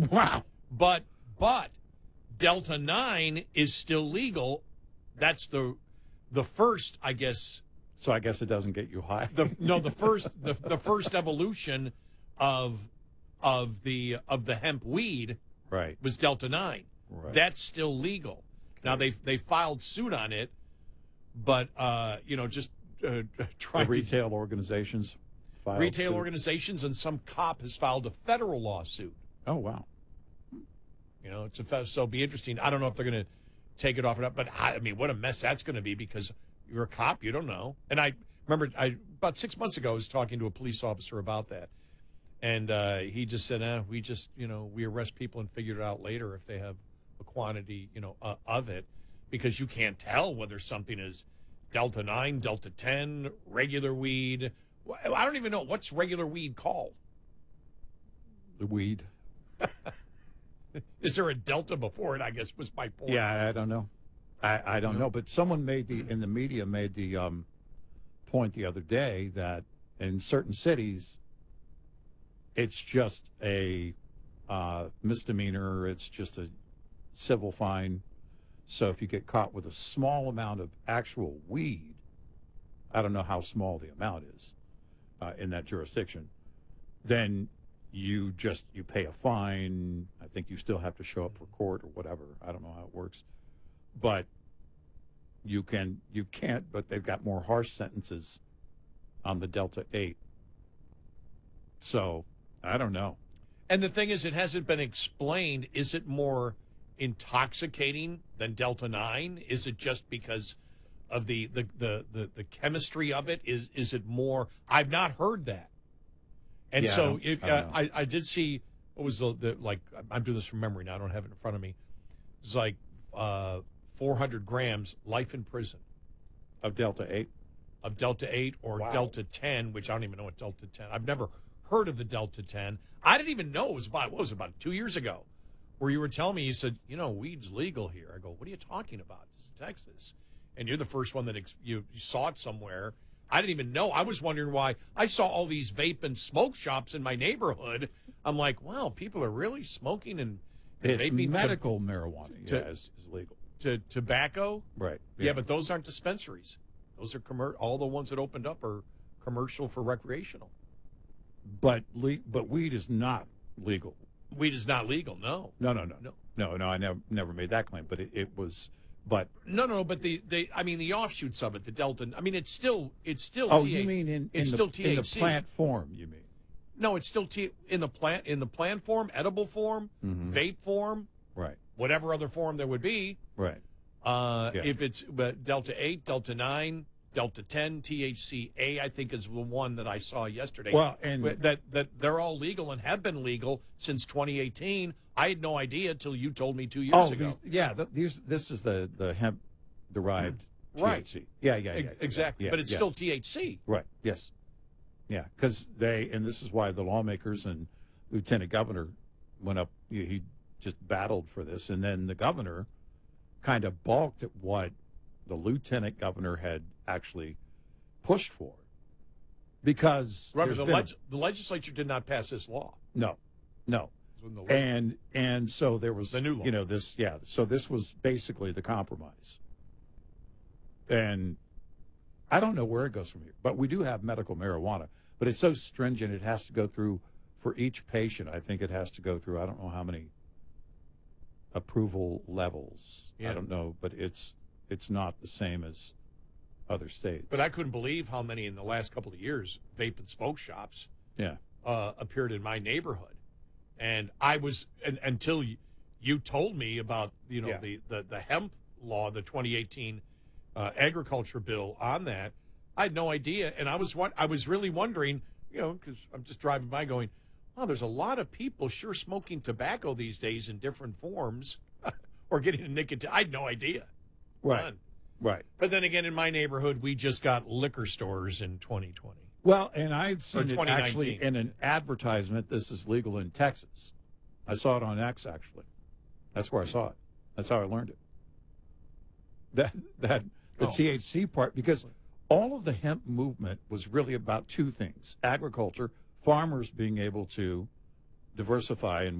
Wow. But Delta 9 is still legal. That's the first, I guess. So I guess it doesn't get you high. The first evolution of the hemp weed right. was Delta 9. Right. That's still legal. Okay. Now they filed suit on it, but just trying the retail organizations. Retail organizations and some cop has filed a federal lawsuit. Oh wow. So it'll be interesting. I don't know if they're going to take it off or not, but I mean, what a mess that's going to be because you're a cop, you don't know. And I remember about 6 months ago, I was talking to a police officer about that. And he just said, we just, we arrest people and figure it out later if they have a quantity, of it, because you can't tell whether something is Delta 9, Delta 10, regular weed. I don't even know. What's regular weed called? The weed. Is there a Delta before it, I guess, was my point. Yeah, I don't know. I don't know. But someone in the media made the point the other day that in certain cities, it's just a misdemeanor. It's just a civil fine. So if you get caught with a small amount of actual weed, I don't know how small the amount is in that jurisdiction, then you pay a fine. I think you still have to show up for court or whatever. I don't know how it works. But you can't, but they've got more harsh sentences on the Delta 8. So I don't know. And the thing is, it hasn't been explained. Is it more intoxicating than Delta 9? Is it just because of the chemistry of it? Is it more? I've not heard that. And yeah, so I did see, what was the I'm doing this from memory now, I don't have it in front of me. It's like 400 grams, life in prison. Of Delta 8? Of Delta 8 or wow. Delta 10, which I don't even know what Delta 10. I've never heard of the Delta 10. I didn't even know it was about 2 years ago, where you were telling me, you said, weed's legal here. I go, what are you talking about? This is Texas. And you're the first one that you saw it somewhere. I didn't even know. I was wondering why. I saw all these vape and smoke shops in my neighborhood. I'm like, wow, people are really smoking and it's vaping. Medical marijuana is legal. Tobacco? Right. Yeah, but those aren't dispensaries. Those are all the ones that opened up are commercial for recreational. But weed is not legal. Weed is not legal. No. I never made that claim. But it was. But no. But the offshoots of it, the Delta. I mean, it's still. Oh, you mean still THC in the plant form? You mean? No, it's still in the plant form, edible form, vape form, right? Whatever other form there would be, right? If it's Delta 8, Delta 9, Delta 10, THCA, I think is the one that I saw yesterday. Well, and that they're all legal and have been legal since 2018. I had no idea till you told me 2 years ago. This is the hemp derived right. THC. Yeah, exactly. But it's still THC. Right. Yes. Yeah, because and this is why the lawmakers and Lieutenant Governor went up. He just battled for this, and then the governor kind of balked at what the Lieutenant Governor had actually pushed for, because remember the legislature did not pass this law. No. And so there was the new law. So this was basically the compromise. And I don't know where it goes from here, but we do have medical marijuana, but it's so stringent it has to go through for each patient. I think it has to go through, I don't know how many approval levels. I don't know, but it's not the same as other states. But I couldn't believe how many in the last couple of years vape and smoke shops appeared in my neighborhood. And I was until you told me about the hemp law, the 2018 agriculture bill on that, I had no idea. And I was really wondering, because I'm just driving by going, wow, there's a lot of people sure smoking tobacco these days in different forms or getting a nicotine. I had no idea. Right. None. Right. But then again, in my neighborhood, we just got liquor stores in 2020. Well, and I'd seen it actually 2019. in an advertisement. This is legal in Texas. I saw it on X, actually. That's where I saw it. That's how I learned it. The THC part, because all of the hemp movement was really about two things: agriculture, farmers being able to diversify and